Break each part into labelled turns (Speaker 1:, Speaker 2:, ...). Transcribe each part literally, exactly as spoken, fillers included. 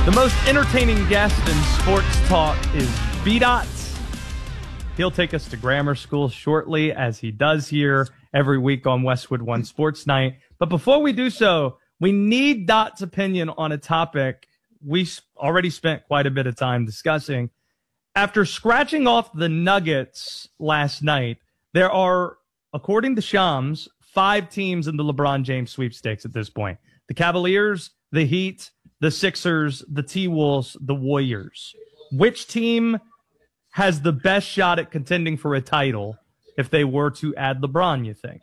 Speaker 1: The most entertaining guest in sports talk is B-Dot. He'll take us to grammar school shortly, as he does here every week on Westwood One Sports Night. But before we do so, we need Dot's opinion on a topic we already spent quite a bit of time discussing. After scratching off the Nuggets last night, there are, according to Shams, five teams in the LeBron James sweepstakes at this point. The Cavaliers, the Heat, the Sixers, the T-Wolves, the Warriors. Which team has the best shot at contending for a title if they were to add LeBron, you think?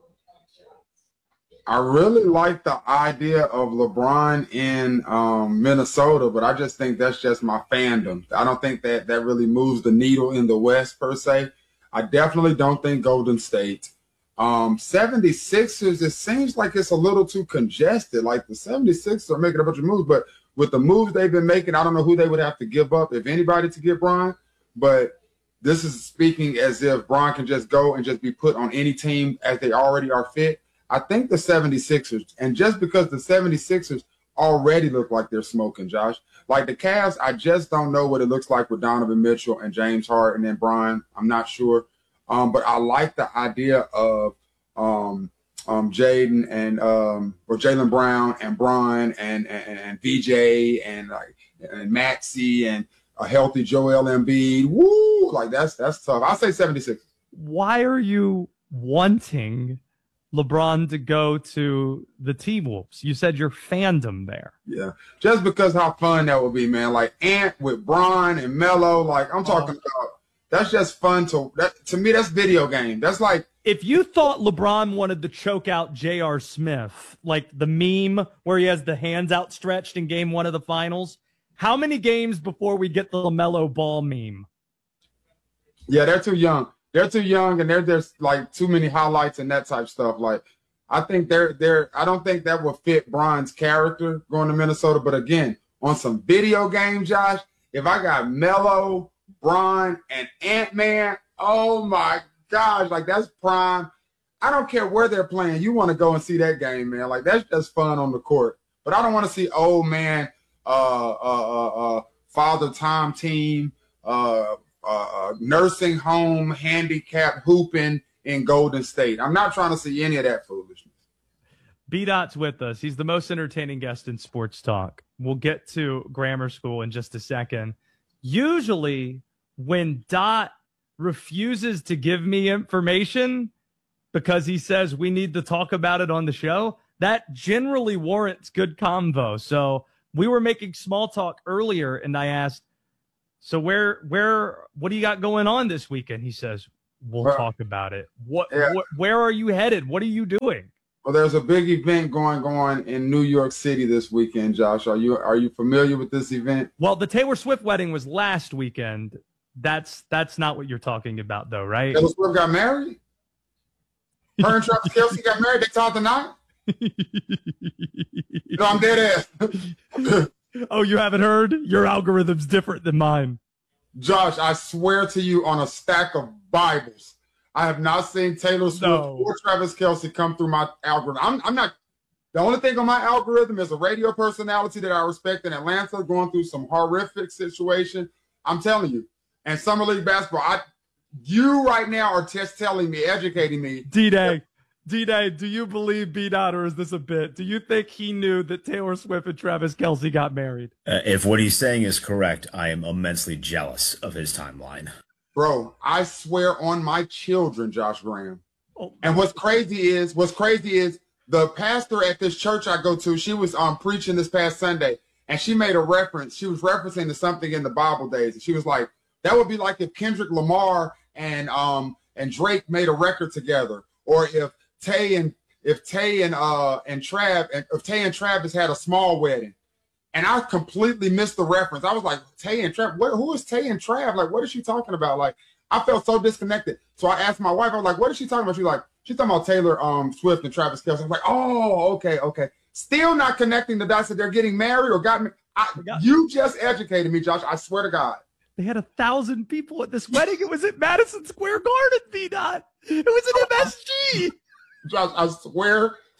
Speaker 2: I really like the idea of LeBron in um, Minnesota, but I just think that's just my fandom. I don't think that that really moves the needle in the West, per se. I definitely don't think Golden State. Um, seventy-sixers, it seems like it's a little too congested. Like the seventy-sixers are making a bunch of moves, but with the moves they've been making, I don't know who they would have to give up, if anybody, to get Bron. But this is speaking as if Bron can just go and just be put on any team as they already are fit. I think the seventy-sixers, and just because the seventy-sixers already look like they're smoking, Josh. Like the Cavs, I just don't know what it looks like with Donovan Mitchell and James Harden and Bron. I'm not sure. Um, but I like the idea of um, um, Jaden and um, or Jaylen Brown and Bron and, and and V J and like and Maxey and a healthy Joel Embiid. Woo! Like that's that's tough. I'll say seventy-six.
Speaker 1: Why are you wanting LeBron to go to the T-Wolves? You said your fandom there.
Speaker 2: Yeah, just because how fun that would be, man. Like Ant with Bron and Melo. Like I'm talking oh. about. That's just fun to that to me. That's video game. That's like
Speaker 1: if you thought LeBron wanted to choke out J R. Smith, like the meme where he has the hands outstretched in game one of the finals. How many games before we get the LaMelo Ball meme?
Speaker 2: Yeah, they're too young. They're too young, and they're just like too many highlights and that type stuff. Like I think they're they're. I don't think that will fit Bron's character going to Minnesota. But again, on some video game, Josh, if I got Melo, Bron, and Ant-Man, oh my gosh, like that's prime. I don't care where they're playing. You want to go and see that game, man. Like that's just fun on the court. But I don't want to see old man, uh, uh, uh, uh Father Time team, uh, uh, nursing home, handicap hooping in Golden State. I'm not trying to see any of that foolishness.
Speaker 1: B-Dot's with us. He's the most entertaining guest in sports talk. We'll get to grammar school in just a second. Usually when Dot refuses to give me information because he says we need to talk about it on the show, that generally warrants good convo. So we were making small talk earlier, and I asked, so where, where, what do you got going on this weekend? He says, we'll well, talk about it. What, yeah. wh- where are you headed? What are you doing?
Speaker 2: Well, there's a big event going on in New York City this weekend, Josh. Are you are you familiar with this event?
Speaker 1: Well, the Taylor Swift wedding was last weekend. That's that's not what you're talking about, though, right?
Speaker 2: Taylor Swift got married? Her and Travis Kelce got married? They talked tonight? No, I'm dead ass.
Speaker 1: Oh, you haven't heard? Your algorithm's different than mine.
Speaker 2: Josh, I swear to you on a stack of Bibles, I have not seen Taylor Swift no. or Travis Kelce come through my algorithm. I'm, I'm not – the only thing on my algorithm is a radio personality that I respect in Atlanta going through some horrific situation. I'm telling you. And Summer League basketball, I, you right now are just telling me, educating me.
Speaker 1: D-Day, D-Day, do you believe B-Dot, or is this a bit? Do you think he knew that Taylor Swift and Travis Kelce got married?
Speaker 3: Uh, if what he's saying is correct, I am immensely jealous of his timeline.
Speaker 2: Bro, I swear on my children, Josh Graham. Oh, and what's crazy is, what's crazy is the pastor at this church I go to, she was um, preaching this past Sunday, and she made a reference. She was referencing to something in the Bible days. And she was like, that would be like if Kendrick Lamar and um and Drake made a record together, or if Tay and if Tay and uh and Trav and if Tay and Travis had a small wedding. And I completely missed the reference. I was like, Tay and Trav, what, who is Tay and Trav? Like, what is she talking about? Like, I felt so disconnected. So I asked my wife, I was like, what is she talking about? She's like, she's talking about Taylor um, Swift and Travis Kelce. I was like, oh, okay, okay. Still not connecting the dots that they're getting married or got me. I, you just educated me, Josh. I swear to God.
Speaker 1: They had a thousand people at this wedding. It was at Madison Square Garden, B-Dot. It was an M S G.
Speaker 2: Josh, I swear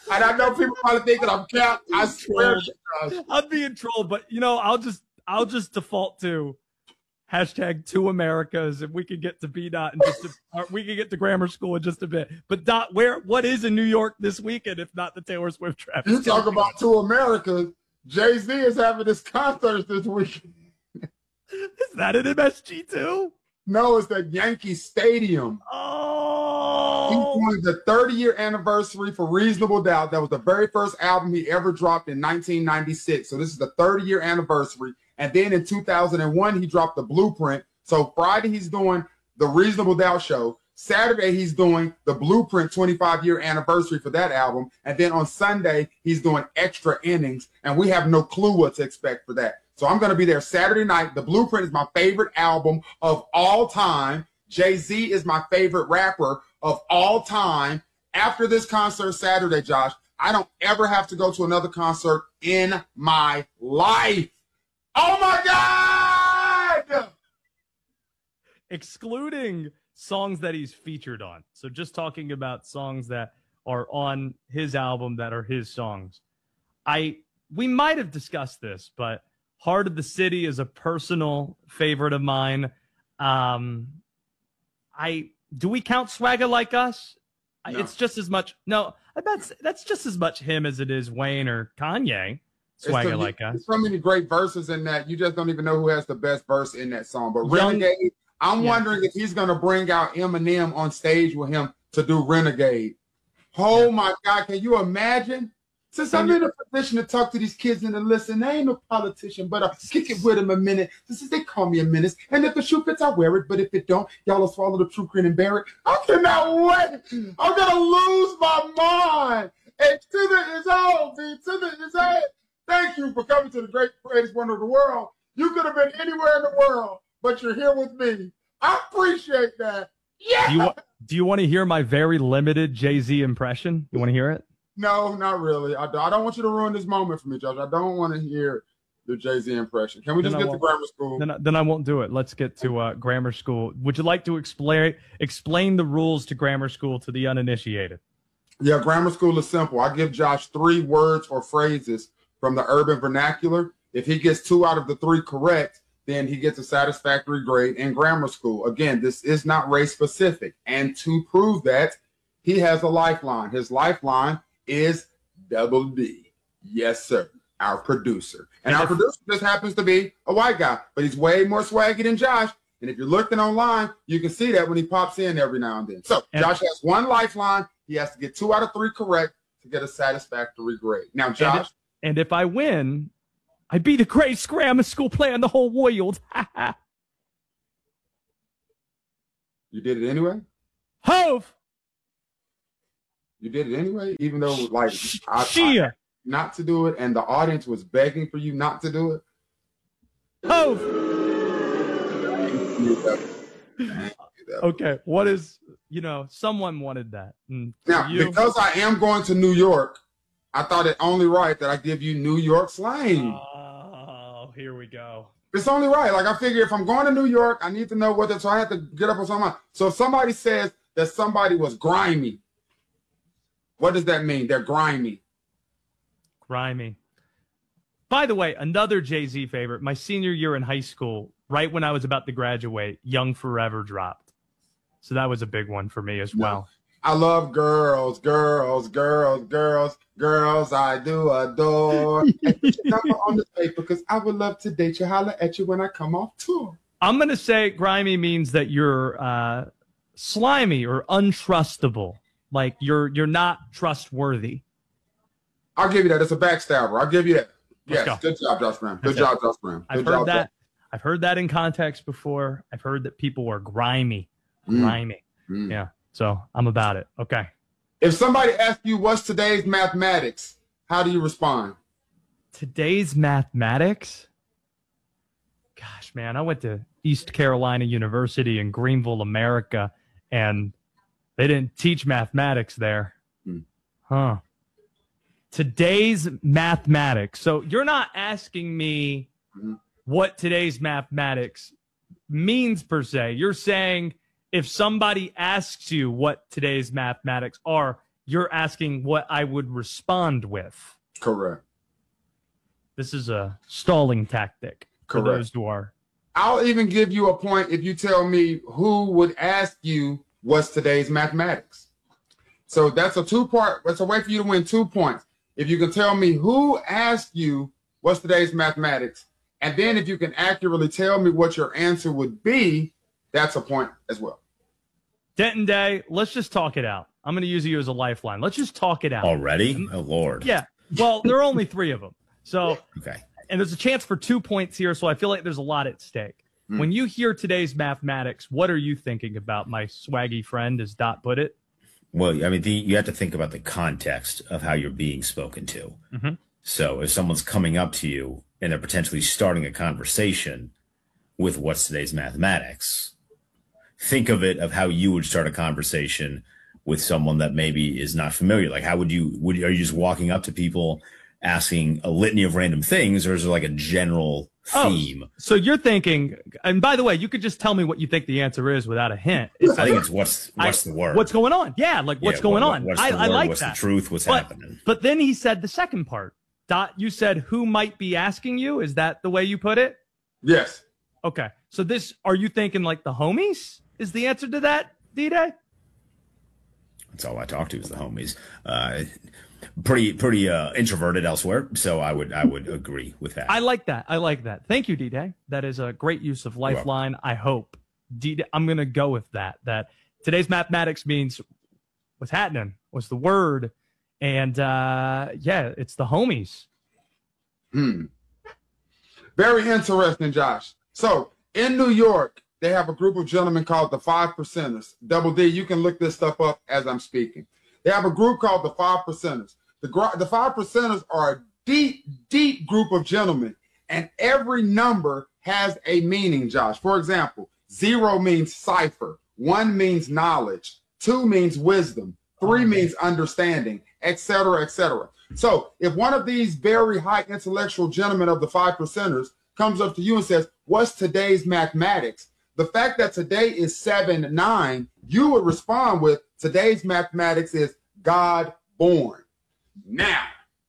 Speaker 2: And I know people probably think that I'm capped. I swear to God.
Speaker 1: I'm being trolled, but you know, I'll just I'll just default to hashtag two Americas, and we can get to B Dot and just a, or we can get to grammar school in just a bit. But Dot, where what is in New York this weekend if not the Taylor Swift Travis?
Speaker 2: You talk about two Americas. Jay-Z is having his concert this weekend.
Speaker 1: Is that an M S G too?
Speaker 2: No, it's at Yankee Stadium.
Speaker 1: Oh,
Speaker 2: He's doing the thirty-year anniversary for Reasonable Doubt. That was the very first album he ever dropped in nineteen ninety-six. So this is the thirty-year anniversary. And then in two thousand one, he dropped The Blueprint. So Friday, he's doing the Reasonable Doubt show. Saturday, he's doing the Blueprint twenty-five-year anniversary for that album. And then on Sunday, he's doing Extra Innings. And we have no clue what to expect for that. So I'm going to be there Saturday night. The Blueprint is my favorite album of all time. Jay-Z is my favorite rapper of all time. After this concert Saturday, Josh, I don't ever have to go to another concert in my life. Oh, my God!
Speaker 1: Excluding songs that he's featured on. So just talking about songs that are on his album that are his songs. I we might have discussed this, but Heart of the City is a personal favorite of mine. Um, I do we count Swagger Like Us? No. It's just as much. No, that's that's just as much him as it is Wayne or Kanye. Swagger Like Us.
Speaker 2: There's so many great verses in that. You just don't even know who has the best verse in that song. But Young, Renegade, I'm yeah. wondering if he's going to bring out Eminem on stage with him to do Renegade. Oh, yeah. my God. Can you imagine? Since I'm in a position to talk to these kids and to listen, they ain't no politician, but I'll kick it with them a minute. This is they call me a menace. And if the shoe fits, I wear it. But if it don't, y'all will swallow the true grin and bear it. I cannot wait. I'm going to lose my mind. And to the is all, B. To the is all. Thank you for coming to the great, greatest wonder of the world. You could have been anywhere in the world, but you're here with me. I appreciate that. Yeah.
Speaker 1: Do you, do you want to hear my very limited Jay-Z impression? You want to hear it?
Speaker 2: No, not really. I, I don't want you to ruin this moment for me, Josh. I don't want to hear the Jay-Z impression. Can we just
Speaker 1: then
Speaker 2: get to grammar school?
Speaker 1: Then, then I won't do it. Let's get to uh, grammar school. Would you like to explain explain the rules to grammar school to the uninitiated?
Speaker 2: Yeah, grammar school is simple. I give Josh three words or phrases from the urban vernacular. If he gets two out of the three correct, then he gets a satisfactory grade in grammar school. Again, this is not race specific. And to prove that, he has a lifeline. His lifeline is Double D. Yes, sir. Our producer. And our producer just happens to be a white guy, but he's way more swaggy than Josh. And if you're looking online, you can see that when he pops in every now and then. So Josh has one lifeline. He has to get two out of three correct to get a satisfactory grade. Now, Josh.
Speaker 1: And if I win, I be the greatest grammar school player in the whole world.
Speaker 2: You did it anyway?
Speaker 1: Hove!
Speaker 2: You did it anyway, even though, like, I, I not to do it, and the audience was begging for you not to do it?
Speaker 1: Hove! Okay, what is, you know, someone wanted that. And
Speaker 2: now, you, because I am going to New York, I thought it only right that I give you New York slang.
Speaker 1: Oh, here we go.
Speaker 2: It's only right. Like, I figure if I'm going to New York, I need to know what that, so I have to get up on something. So if somebody says that somebody was grimy, what does that mean? They're grimy.
Speaker 1: Grimy. By the way, another Jay-Z favorite, my senior year in high school, right when I was about to graduate, Young Forever dropped. So that was a big one for me as well.
Speaker 2: No. I love girls, girls, girls, girls, girls I do adore. Number on the paper because I would love to date you. Holler at you when I come off tour.
Speaker 1: I'm going to say grimy means that you're uh, slimy or untrustable. Like you're you're not trustworthy.
Speaker 2: I'll give you that. It's a backstabber. I'll give you that. Let's yes. Go. Good job, Josh Brown. Good That's job, it. Josh Brown. Good
Speaker 1: I've
Speaker 2: job,
Speaker 1: heard that.
Speaker 2: Josh.
Speaker 1: I've heard that in context before. I've heard that people are grimy. Grimy. Mm. Mm. Yeah. So I'm about it. Okay.
Speaker 2: If somebody asks you what's today's mathematics, how do you respond?
Speaker 1: Today's mathematics? Gosh, man, I went to East Carolina University in Greenville, America, and they didn't teach mathematics there. Hmm. Huh. Today's mathematics. So you're not asking me hmm. what today's mathematics means per se. You're saying if somebody asks you what today's mathematics are, you're asking what I would respond with.
Speaker 2: Correct.
Speaker 1: This is a stalling tactic for
Speaker 2: Correct.
Speaker 1: those who are.
Speaker 2: I'll even give you a point if you tell me who would ask you what's today's mathematics. So that's a two-part, that's a way for you to win two points. If you can tell me who asked you what's today's mathematics, and then if you can accurately tell me what your answer would be, that's a point as well.
Speaker 1: Denton Day, let's just talk it out. I'm going to use you as a lifeline. Let's just talk it out.
Speaker 3: Already? Oh, Lord.
Speaker 1: Yeah. Well, there are only three of them. So,
Speaker 3: okay.
Speaker 1: And there's a chance for two points here, so I feel like there's a lot at stake. Mm. When you hear today's mathematics, what are you thinking about, my swaggy friend, as Dot put it?
Speaker 3: Well, I mean, the, you have to think about the context of how you're being spoken to.
Speaker 1: Mm-hmm.
Speaker 3: So if someone's coming up to you and they're potentially starting a conversation with what's today's mathematics, think of it of how you would start a conversation with someone that maybe is not familiar. Like, how would you, would, are you just walking up to people asking a litany of random things, or is there like a general theme?
Speaker 1: Oh, so you're thinking, and by the way, you could just tell me what you think the answer is without a hint.
Speaker 3: It's I like, think it's what's what's I, the word?
Speaker 1: What's going on? Yeah, like what's yeah, going
Speaker 3: what,
Speaker 1: on?
Speaker 3: What's
Speaker 1: I,
Speaker 3: the
Speaker 1: I
Speaker 3: word?
Speaker 1: like
Speaker 3: what's
Speaker 1: that.
Speaker 3: What's the truth? What's
Speaker 1: but,
Speaker 3: happening?
Speaker 1: But then he said the second part. Dot, you said who might be asking you? Is that the way you put it?
Speaker 2: Yes.
Speaker 1: Okay. So this, are you thinking like the homies is the answer to that, D-Day?
Speaker 3: That's all I talk to is the homies. Uh, pretty pretty uh, introverted elsewhere, so I would I would agree with that.
Speaker 1: I like that. I like that. Thank you, D-Day. That is a great use of Lifeline. I hope. D-Day, I'm going to go with that. That today's mathematics means what's happening, what's the word, and uh, yeah, it's the homies.
Speaker 2: Hmm. Very interesting, Josh. So in New York, they have a group of gentlemen called the Five Percenters. Double D, you can look this stuff up as I'm speaking. They have a group called the Five Percenters. The, the Five Percenters are a deep, deep group of gentlemen, and every number has a meaning, Josh. For example, zero means cipher, one means knowledge, two means wisdom, three means understanding, et cetera, et cetera. So if one of these very high intellectual gentlemen of the Five Percenters comes up to you and says, what's today's mathematics? The fact that today is seven nine, you would respond with, today's mathematics is God born. Now,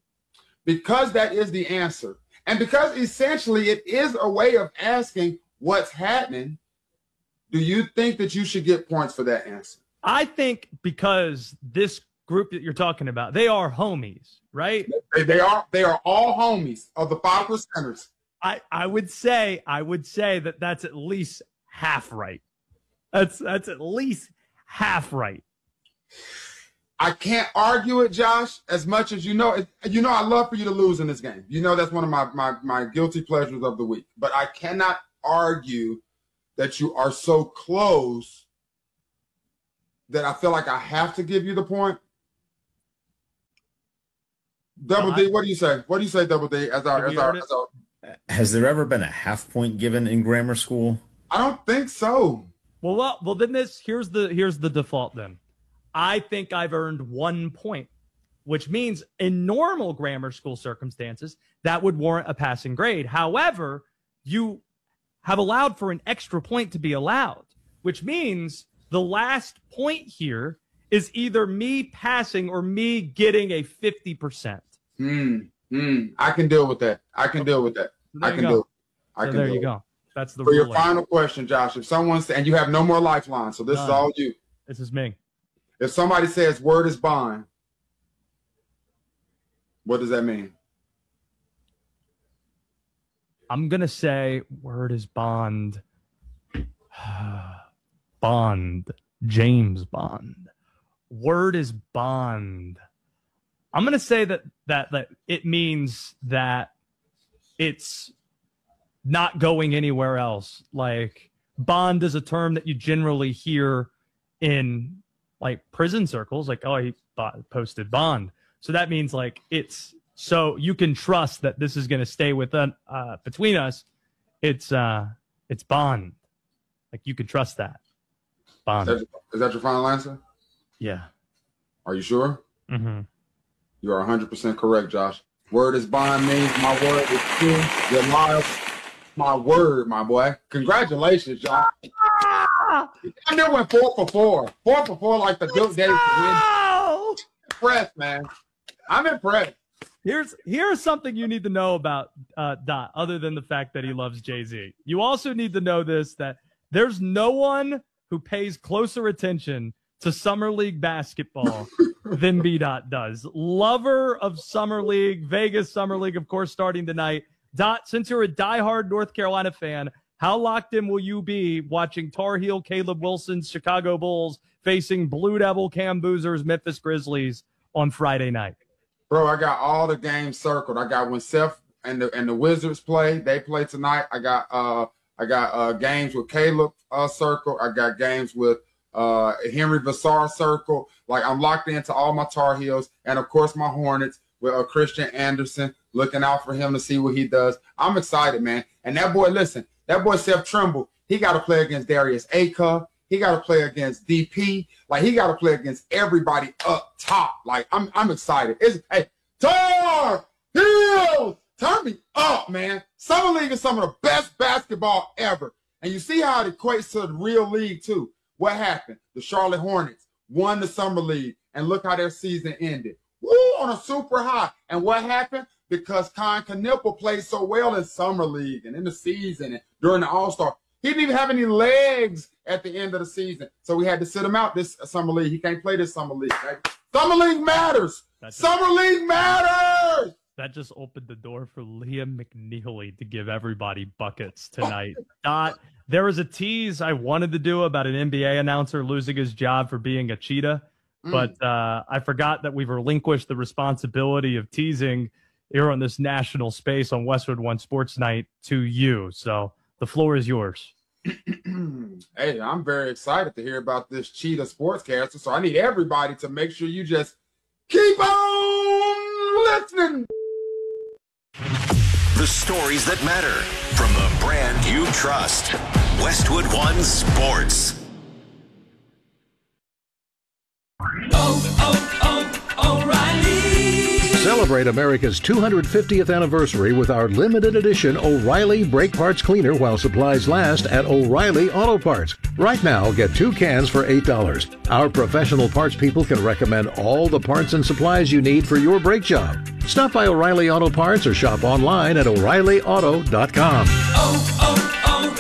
Speaker 2: because that is the answer, and because essentially it is a way of asking what's happening, do you think that you should get points for that answer?
Speaker 1: I think because this group that you're talking about, they are homies, right?
Speaker 2: They, they are they are all homies of the Five Percenters.
Speaker 1: I, I would say I would say that that's at least half right. That's that's at least half right.
Speaker 2: I can't argue it, Josh, as much as you know. You know, I love for you to lose in this game. You know, that's one of my, my, my guilty pleasures of the week. But I cannot argue that you are so close that I feel like I have to give you the point. Double D, what do you say? What do you say, Double D? As our, as our, as our...
Speaker 3: Has there ever been a half point given in grammar school?
Speaker 2: I don't think so.
Speaker 1: Well, well, well, then this here's the here's the default. Then I think I've earned one point, which means in normal grammar school circumstances that would warrant a passing grade. However, you have allowed for an extra point to be allowed, which means the last point here is either me passing or me getting a fifty percent.
Speaker 2: Hmm. Hmm. I can deal with that. I can deal with that. I can do it. I can
Speaker 1: there
Speaker 2: do
Speaker 1: you
Speaker 2: it.
Speaker 1: go. That's the
Speaker 2: For your
Speaker 1: ruling.
Speaker 2: final question, Josh, if someone and you have no more lifelines, so this
Speaker 1: None.
Speaker 2: is all you.
Speaker 1: This is me.
Speaker 2: If somebody says word is bond, what does that mean?
Speaker 1: I'm gonna say word is Bond. Bond. James Bond. Word is Bond. I'm gonna say that that that it means that it's not going anywhere else. Like, bond is a term that you generally hear in like prison circles, like, oh, he posted bond. So that means like it's so you can trust that this is going to stay within uh, between us. It's uh, it's bond. Like, you can trust that. Bond.
Speaker 2: Is that, is that your final answer?
Speaker 1: Yeah.
Speaker 2: Are you sure?
Speaker 1: Mm-hmm.
Speaker 2: You are one hundred percent correct, Josh. Word is bond means my word is true. Your life, my word, my boy. Congratulations, Josh. Ah! I knew went four for four. Four for four like the good days to win. impressed, man. I'm impressed.
Speaker 1: Here's here's something you need to know about uh, Dot, other than the fact that he loves Jay-Z. You also need to know this, that there's no one who pays closer attention to Summer League basketball than B-Dot does. Lover of Summer League, Vegas Summer League, of course, starting tonight. Dot, since you're a diehard North Carolina fan, how locked in will you be watching Tar Heel Caleb Wilson's Chicago Bulls facing Blue Devil Cam Boozer's Memphis Grizzlies on Friday night?
Speaker 2: Bro, I got all the games circled. I got when Seth and the and the Wizards play. They play tonight. I got uh I got uh games with Caleb uh circle. I got games with uh Henry Vassar circle. Like, I'm locked into all my Tar Heels, and of course my Hornets with uh, Christian Anderson. Looking out for him to see what he does. I'm excited, man. And that boy, listen, that boy Seth Trimble, he got to play against Darius Acuff. He got to play against D P. Like, he got to play against everybody up top. Like, I'm I'm excited. It's, hey, Tar Heels, turn me up, man. Summer League is some of the best basketball ever. And you see how it equates to the real league, too. What happened? The Charlotte Hornets won the Summer League, and look how their season ended. Woo, on a super high. And what happened? Because Con Knipple played so well in Summer League and in the season and during the All-Star. He didn't even have any legs at the end of the season. So we had to sit him out this Summer League. He can't play this Summer League. Right? Summer League matters. Just, Summer League matters.
Speaker 1: That just opened the door for Liam McNeely to give everybody buckets tonight. Dot, there was a tease I wanted to do about an N B A announcer losing his job for being a cheetah, mm. but uh, I forgot that we've relinquished the responsibility of teasing here on this national space on Westwood One Sports Night to you. So the floor is yours.
Speaker 2: Hey, I'm very excited to hear about this cheetah sportscaster. So I need everybody to make sure you just keep on listening.
Speaker 4: The stories that matter from the brand you trust. Westwood One Sports.
Speaker 5: Oh, oh, oh, O'Reilly.
Speaker 6: Celebrate America's two hundred fiftieth anniversary with our limited edition O'Reilly Brake Parts Cleaner while supplies last at O'Reilly Auto Parts. Right now, get two cans for eight dollars. Our professional parts people can recommend all the parts and supplies you need for your brake job. Stop by O'Reilly Auto Parts or shop online at O'Reilly Auto dot com.
Speaker 5: Oh,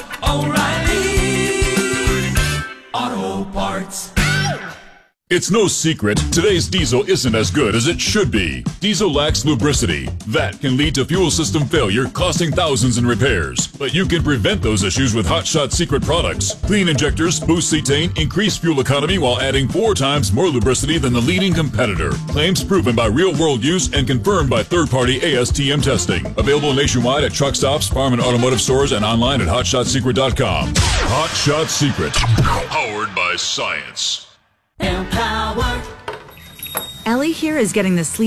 Speaker 5: oh, oh, O'Reilly Auto Parts.
Speaker 7: It's no secret, today's diesel isn't as good as it should be. Diesel lacks lubricity. That can lead to fuel system failure, costing thousands in repairs. But you can prevent those issues with Hot Shot Secret products. Clean injectors, boost cetane, increase fuel economy while adding four times more lubricity than the leading competitor. Claims proven by real-world use and confirmed by third-party A S T M testing. Available nationwide at truck stops, farm and automotive stores, and online at hot shot secret dot com. Hot Shot Secret. Powered by science.
Speaker 8: Ellie here is getting the sleep